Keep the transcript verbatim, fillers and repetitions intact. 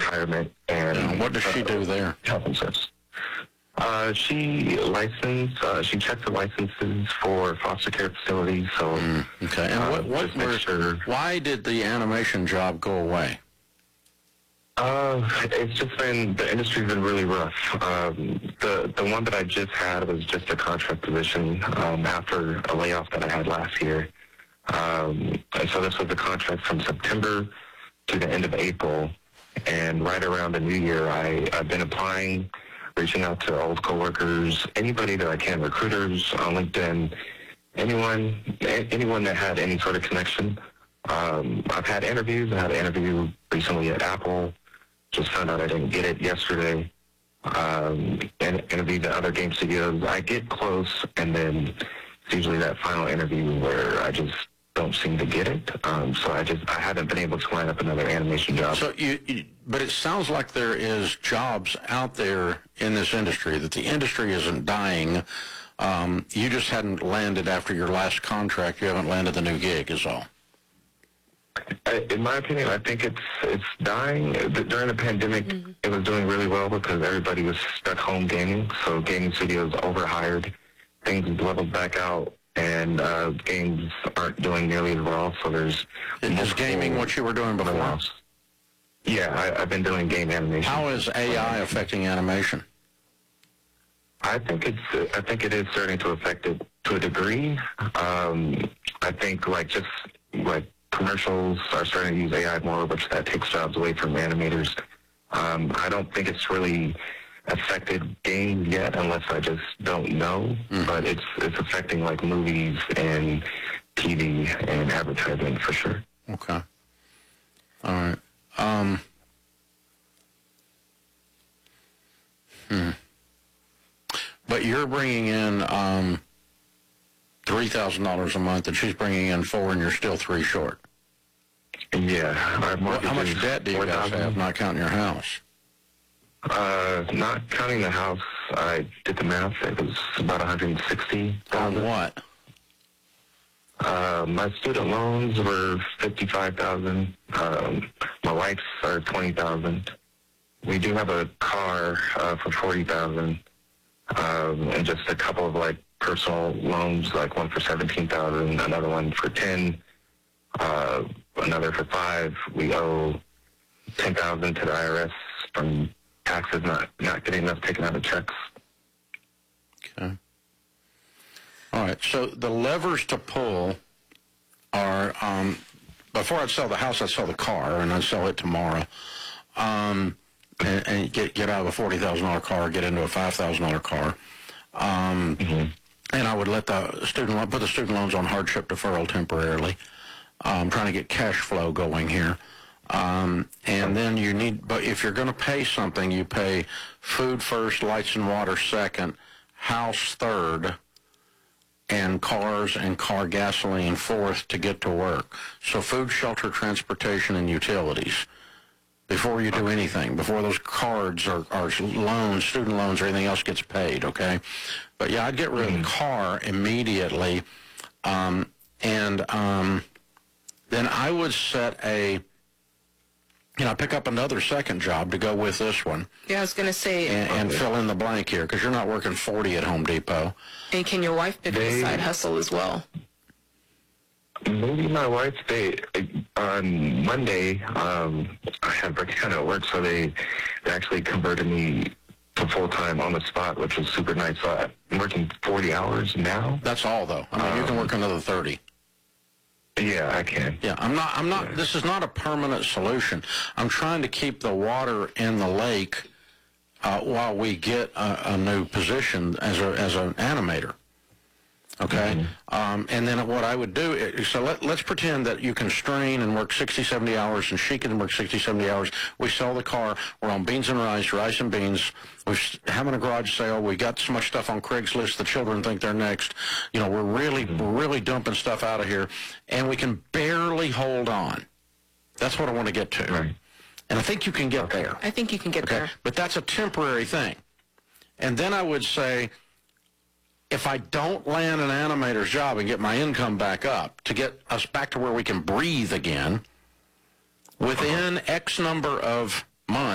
retirement. And yeah, what does she uh, do there? Health insurance. Uh, she licensed, uh, she checked the licenses for foster care facilities, so... Mm, okay, and uh, what, what just make were, sure, why did the animation job go away? Uh, it's just been, the industry's been really rough. Um, the, the one that I just had was just a contract position um, after a layoff that I had last year. Um, and so this was a contract from September to the end of April, and right around the new year, I, I've been applying, reaching out to old coworkers, anybody that I can, recruiters on LinkedIn, anyone, anyone that had any sort of connection. Um, I've had interviews. I had an interview recently at Apple. Just found out I didn't get it yesterday. Um, and interviewed at other game studios. I get close, and then it's usually that final interview where I just don't seem to get it. Um, so I just I haven't been able to line up another animation job. So you, you, but it sounds like there is jobs out there in this industry, that the industry isn't dying. Um, you just hadn't landed after your last contract. You haven't landed the new gig, is all. In my opinion, I think it's it's dying. During the pandemic, mm-hmm. it was doing really well because everybody was stuck home gaming. So gaming studios overhired, things leveled back out, and uh, games aren't doing nearly as well. So there's is gaming what you were doing before? Else. Yeah, I, I've been doing game animation. How is A I affecting animation? I think it's I think it is starting to affect it to a degree. Um, I think like just like. Commercials are starting to use A I more, which that takes jobs away from animators. Um, I don't think it's really affected games yet, unless I just don't know. Mm. But it's it's affecting like movies and T V and advertising for sure. Okay. All right. Um. Hmm. But you're bringing in um, three thousand dollars a month, and she's bringing in four, and you're still three short. Yeah. Our well, how much debt do you guys have, not counting your house? Uh, not counting the house, I did the math. It was about one hundred sixty thousand. On what? Uh, my student loans were fifty-five thousand. Um, my wife's are twenty thousand. We do have a car uh, for forty thousand, um, and just a couple of like personal loans, like one for seventeen thousand, another one for ten, uh, another for five. We owe ten thousand to the I R S from taxes not not getting enough taken out of checks. Okay. All right. So the levers to pull are um, before I'd sell the house, I'd sell the car, and I'd sell it tomorrow, um, and, and get get out of a forty thousand dollar car, get into a five thousand dollar car. Um, mm-hmm. And I would let the student loan, put the student loans on hardship deferral temporarily. I'm trying to get cash flow going here. Um, and then you need, but if you're going to pay something, you pay food first, lights and water second, house third, and cars and car gasoline fourth to get to work. So food, shelter, transportation, and utilities before you do anything, before those cards or, or loans, student loans, or anything else gets paid, okay? But yeah, I'd get rid of the car immediately, um, and um, then I would set a, you know, pick up another second job to go with this one. Yeah, I was going to say. And, and fill in the blank here, because you're not working forty at Home Depot. And can your wife pick up a side hustle as well? Maybe my wife, they, on Monday, um, I had breakdown at work, so they, they actually converted me to full-time on the spot, which was super nice. So I'm working forty hours now. That's all, though. I mean, um, you can work another thirty. Yeah, I can. Yeah, I'm not, I'm not, yeah. This is not a permanent solution. I'm trying to keep the water in the lake uh, while we get a, a new position as a, as an animator. Okay? Mm-hmm. um, and then what I would do, so let, let's pretend that you can strain and work sixty, seventy hours, and she can work sixty, seventy hours. We sell the car. We're on beans and rice, rice and beans. We're having a garage sale. We got so much stuff on Craigslist. The children think they're next. You know, we're really, mm-hmm. we're really dumping stuff out of here, and we can barely hold on. That's what I want to get to. Right. And I think you can get okay. there. I think you can get okay? there. But that's a temporary thing. And then I would say, if I don't land an animator's job and get my income back up to get us back to where we can breathe again, within X number of months,